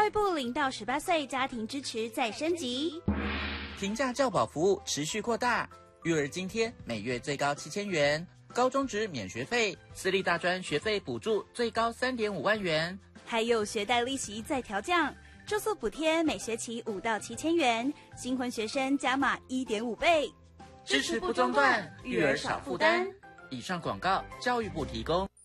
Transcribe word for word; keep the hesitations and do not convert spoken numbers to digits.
卫部零到十八岁家庭支持再升级， 平价教保服务持续扩大，育儿津贴每月最高七千元，高中职免学费，私立大专学费补助最高三点五万元， 还有学贷利息再调降，住宿补贴每学期五到七千元，新婚学生加码一点五倍， 支持不中断，育儿少负担。以上广告，教育部提供。